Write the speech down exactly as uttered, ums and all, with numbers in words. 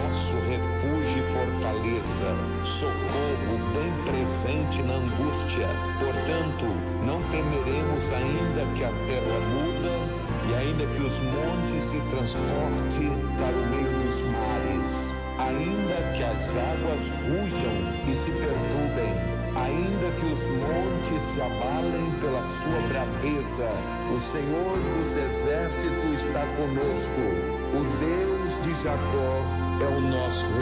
nosso refúgio e fortaleza, socorro bem presente na angústia. Portanto, não temeremos ainda que a terra muda e ainda que os montes se transportem para o meio dos mares, ainda que as águas rujam e se perturbem, ainda que os montes se abalem pela sua braveza, o Senhor dos exércitos está conosco. O Deus de Jacó é o nosso